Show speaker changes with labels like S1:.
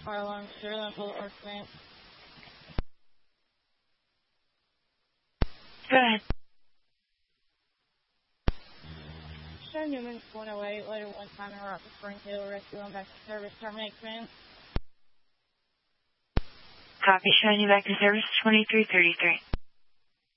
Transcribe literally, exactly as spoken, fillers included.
S1: Fire alarm, zero line full or clamp.
S2: Go ahead.
S1: Show Newman, one oh eight, later one time in Rock Springfield, rescue on back to service, terminate command.
S2: Copy, showing you back to service twenty-three thirty-three.